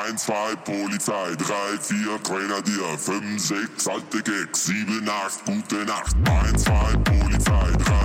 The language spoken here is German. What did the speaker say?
1, 2 Polizei, 3, 4 Grenadier, 5, 6 alte Gags, 7, 8 gute Nacht. 1, 2 Polizei, 3,